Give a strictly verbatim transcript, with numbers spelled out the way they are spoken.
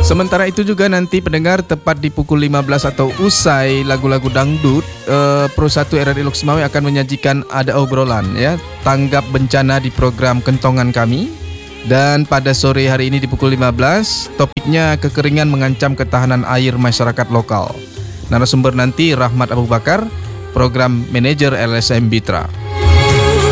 Sementara itu juga nanti pendengar, tepat di pukul lima belas atau usai lagu-lagu dangdut, eh, Pro satu R R I Loksmawe akan menyajikan Ada Obrolan, ya, tanggap bencana di program Kentongan Kami. Dan pada sore hari ini di pukul lima belas, topiknya kekeringan mengancam ketahanan air masyarakat lokal. Narasumber nanti Rahmat Abu Bakar, Program Manager L S M Bitra.